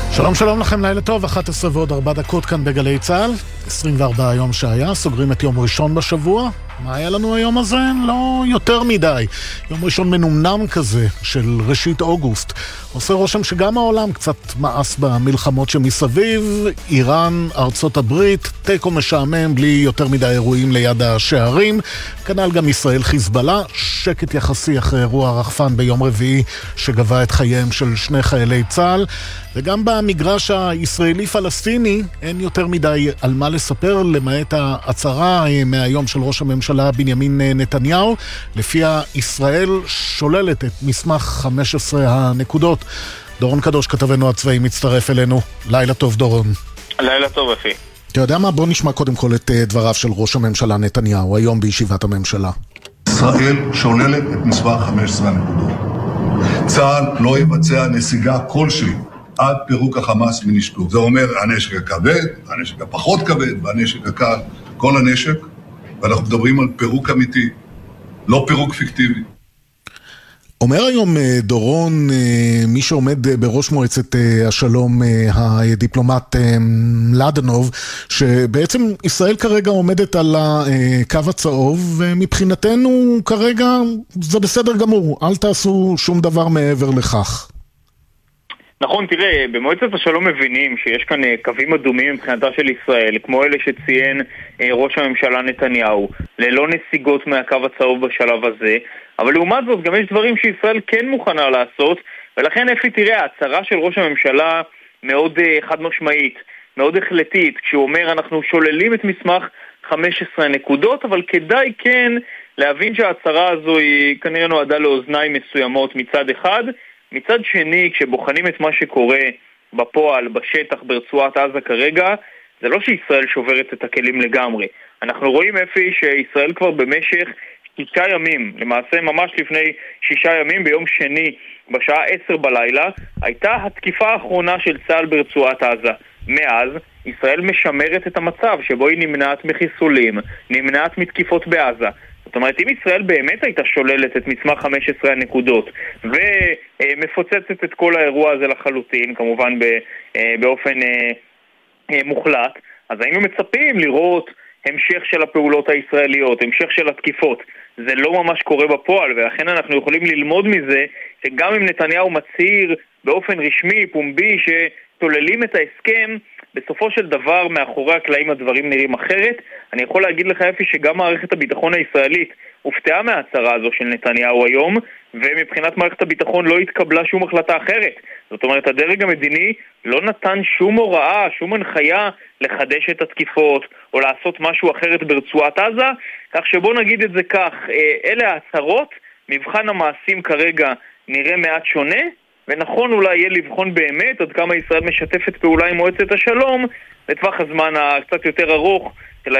שלום שלום לכם, לילה טוב, 11 ועוד 4 דקות כאן בגלי צהל, 24 היום שהיה, סוגרים את יום ראשון בשבוע. מה היה לנו היום הזה? לא יותר מדי. יום ראשון מנומנם כזה של ראשית אוגוסט. עושה רושם שגם העולם קצת מאס במלחמות שמסביב, איראן, ארצות הברית, תיקו משעמם בלי יותר מדי אירועים ליד השערים, כנ"ל גם ישראל חיזבאללה, שקט יחסי אחרי אירוע רחפן ביום רביעי שגבה את חייהם של 2 חיילי צה"ל, וגם במגרש הישראלי-פלסטיני אין יותר מדי על מה לספר, למעט ההצהרה מהיום של ראש הממשלה בנימין נתניהו, לפיה ישראל שוללת את מסמך 15 הנקודות. דורון קדוש, כתבנו הצבאי, מצטרף אלינו. לילה טוב, דורון. לילה טוב, אחי. אתה יודע מה? בוא נשמע קודם כל את דבריו של ראש הממשלה נתניהו, היום בישיבת הממשלה. ישראל שוללת את מסמך 15 הנקודות. צה"ל לא יבצע נסיגה כלשהי עד פירוק החמאס מנשקו. זה אומר הנשק הכבד, הנשק הפחות כבד, והנשק הקל, כל הנשק, ואנחנו מדברים על פירוק אמיתי, לא פירוק פיקטיבי. אומר היום דורון, מי שעומד בראש מועצת השלום, הדיפלומט לדנוב, שבעצם ישראל כרגע עומדת על הקו הצהוב, ומבחינתנו כרגע זה בסדר גמור, אל תעשו שום דבר מעבר לכך. נכון, תראה, במועצת השלום מבינים שיש כאן קווים אדומים מבחינתה של ישראל, כמו אלה שציין ראש הממשלה נתניהו, ללא נסיגות מהקו הצהוב בשלב הזה, אבל לעומת זאת גם יש דברים שישראל כן מוכנה לעשות, ולכן אפי, תראה, ההצהרה של ראש הממשלה מאוד חד משמעית, מאוד החלטית, כשהוא אומר אנחנו שוללים את מסמך 15 נקודות, אבל כדאי כן להבין שההצהרה הזו היא כנראה נועדה לאוזניים מסוימות מצד אחד, מצד שני, כשבוחנים את מה שקורה בפועל, בשטח, ברצועת עזה כרגע, זה לא שישראל שוברת את הכלים לגמרי. אנחנו רואים אפי שישראל כבר במשך 6 ימים, למעשה ממש לפני 6 ימים, ביום שני, בשעה 10 בלילה, הייתה התקיפה האחרונה של צה"ל ברצועת עזה. מאז, ישראל משמרת את המצב שבו היא נמנעת מחיסולים, נמנעת מתקיפות בעזה. זאת אומרת, אם ישראל באמת הייתה שוללת את מסמך 15 הנקודות ומפוצצת את כל האירוע הזה לחלוטין, כמובן באופן מוחלט, אז היינו מצפים לראות המשך של הפעולות הישראליות, המשך של התקיפות. זה לא ממש קורה בפועל, ולכן אנחנו יכולים ללמוד מזה שגם אם נתניהו מצהיר באופן רשמי, פומבי, שתוללים את ההסכם, בסופו של דבר מאחורי הקלעים הדברים נראים אחרת. אני יכול להגיד לך אפי שגם מערכת הביטחון הישראלית הופתעה מההצהרה הזו של נתניהו היום, ומבחינת מערכת הביטחון לא התקבלה שום החלטה אחרת. זאת אומרת, הדרג המדיני לא נתן שום הוראה, שום הנחיה לחדש את התקיפות או לעשות משהו אחרת ברצועת עזה, כך שבוא נגיד את זה כך, אלה ההצהרות, מבחן המעשים כרגע נראה מעט שונה, ונכון אולי יהיה לבחון באמת עד כמה ישראל משתפת פעולה עם מועצת השלום לטווח הזמן הקצת יותר ארוך